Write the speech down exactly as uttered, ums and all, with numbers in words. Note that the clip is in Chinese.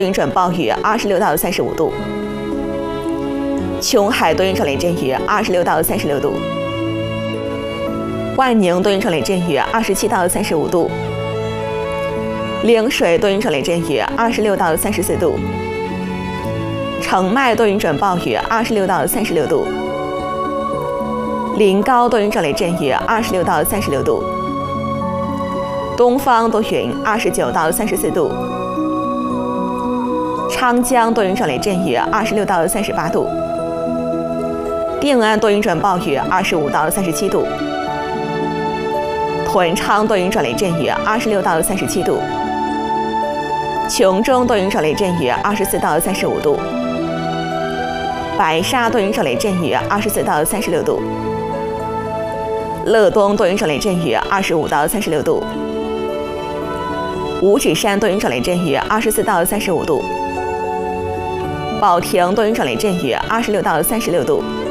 云准暴雨二十六到三十五度，琼海多云转雷阵雨二十六到三十六度，万宁多云转雷阵雨二十七到三十五度，陵水多云转雷阵雨二十六到三十四度，澄迈多云转暴雨二十六到三十六度，临高多云转雷阵雨二十六到三十六度，东方多云二十九到三十四度，昌江多云转雷阵雨二十六到三十八度，定安多云转暴雨二十五到三十七度，屯昌多云转雷阵雨二十六到三十七度，琼中多云转雷阵雨二十四到三十五度，白沙多云转雷阵雨二十四到三十六度，乐东多云转雷阵雨二十五到三十六度，五指山多云转雷阵雨二十四到三十五度，保亭多云转雷阵雨二十六到三十六度。